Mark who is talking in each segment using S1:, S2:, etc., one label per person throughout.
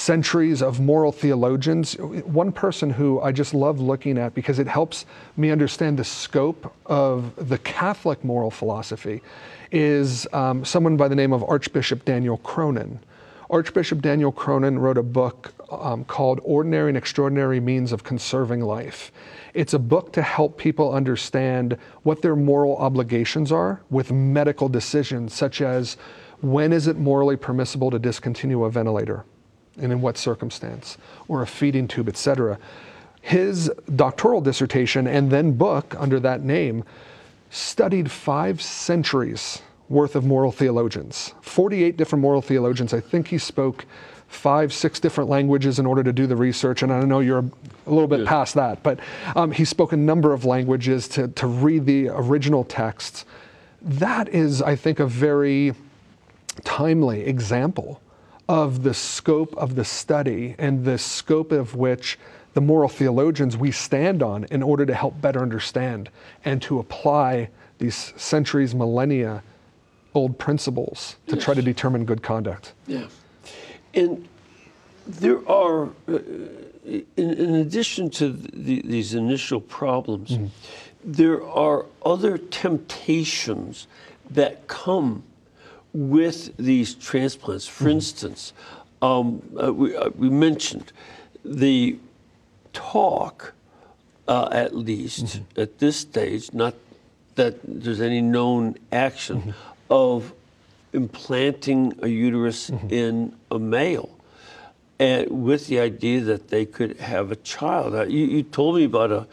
S1: centuries of moral theologians. One person who I just love looking at because it helps me understand the scope of the Catholic moral philosophy is someone by the name of Archbishop Daniel Cronin. Archbishop Daniel Cronin wrote a book called Ordinary and Extraordinary Means of Conserving Life. It's a book to help people understand what their moral obligations are with medical decisions, such as when is it morally permissible to discontinue a ventilator, and in what circumstance, or a feeding tube, etc. His doctoral dissertation and then book under that name studied 5 centuries worth of moral theologians, 48 different moral theologians. I think he spoke 5, 6 different languages in order to do the research, and I know you're a little bit past that, but he spoke a number of languages to read the original texts. That is, I think, a very timely example of the scope of the study and the scope of which the moral theologians we stand on in order to help better understand and to apply these centuries, millennia old principles to try to determine good conduct.
S2: Yeah. And there are, in addition to these initial problems, there are other temptations that come with these transplants. For instance, we mentioned the talk, at least at this stage, not that there's any known action, of implanting a uterus in a male, and with the idea that they could have a child. You told me about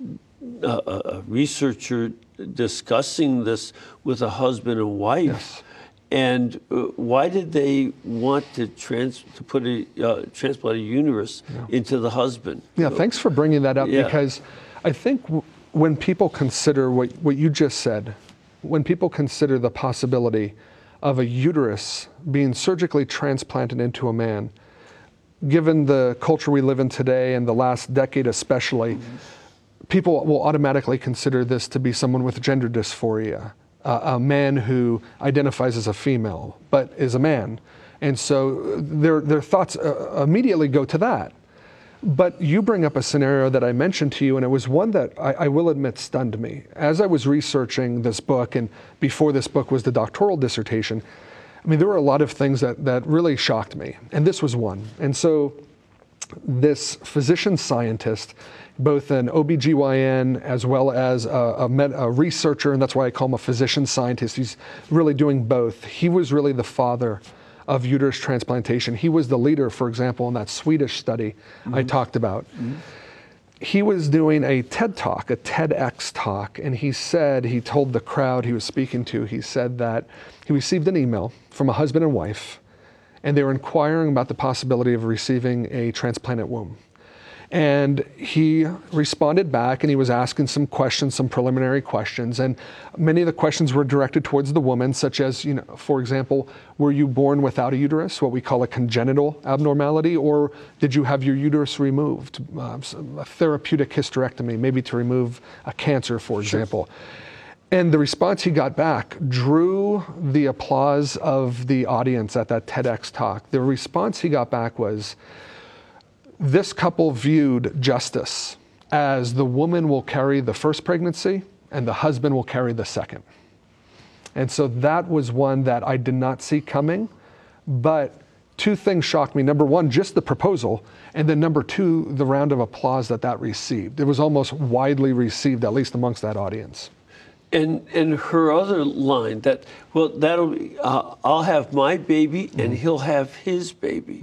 S2: a researcher discussing this with a husband and wife.
S1: Yes.
S2: And why did they want to transplant a uterus into the husband?
S1: Yeah, thanks for bringing that up,
S2: Yeah.
S1: because I think when people consider what you just said, when people consider the possibility of a uterus being surgically transplanted into a man, given the culture we live in today and the last decade especially, people will automatically consider this to be someone with gender dysphoria, a man who identifies as a female but is a man. And so their thoughts immediately go to that. But you bring up a scenario that I mentioned to you, and it was one that I will admit stunned me. As I was researching this book, and before this book was the doctoral dissertation, I mean, there were a lot of things that really shocked me, and this was one. And so this physician scientist, both an OBGYN as well as a researcher, and that's why I call him a physician scientist, he's really doing both. He was really the father of uterus transplantation. He was the leader, for example, in that Swedish study I talked about. He was doing a TED Talk, a TEDx talk, and he told the crowd he was speaking to, he said that he received an email from a husband and wife, and they were inquiring about the possibility of receiving a transplanted womb. And he responded back, and he was asking some questions, some preliminary questions, and many of the questions were directed towards the woman, such as, for example, were you born without a uterus, what we call a congenital abnormality, or did you have your uterus removed, a therapeutic hysterectomy, maybe to remove a cancer, for example. And the response he got back drew the applause of the audience at that TEDx talk. The response he got back was, this couple viewed justice as the woman will carry the first pregnancy and the husband will carry the second. And so that was one that I did not see coming, but 2 things shocked me. Number 1, just the proposal, and then number 2, the round of applause that received. It was almost widely received, at least amongst that audience.
S2: And her other line that, well, that'll be, I'll have my baby and he'll have his baby.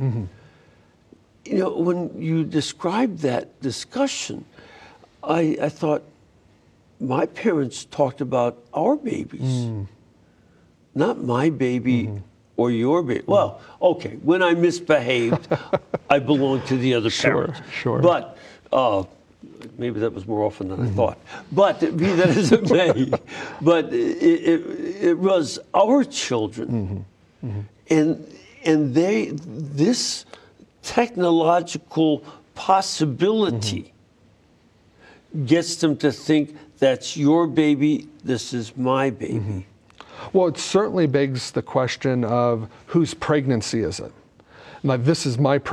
S2: When you described that discussion, I thought, my parents talked about our babies, not my baby or your baby. Well, okay, when I misbehaved, I belonged to the other parent.
S1: Sure.
S2: But maybe that was more often than I thought. But be that as it may, but it was our children, and this technological possibility gets them to think that's your baby, this is my baby.
S1: Well, it certainly begs the question of whose pregnancy is it? Like, this is my